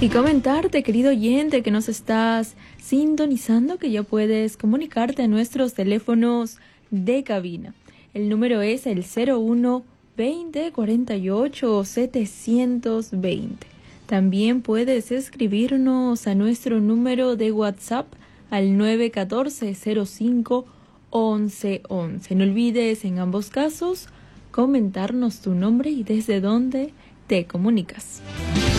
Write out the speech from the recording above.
Y comentarte, querido oyente, que nos estás sintonizando, que ya puedes comunicarte a nuestros teléfonos de cabina. El número es el 01 20 48 720. También puedes escribirnos a nuestro número de WhatsApp al 914 05 1111. No olvides en ambos casos comentarnos tu nombre y desde dónde te comunicas.